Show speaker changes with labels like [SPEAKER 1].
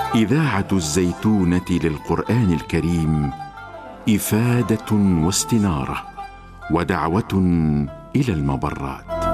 [SPEAKER 1] إذاعة الزيتونة للقرآن الكريم إفادة واستنارة ودعوة إلى المبرات.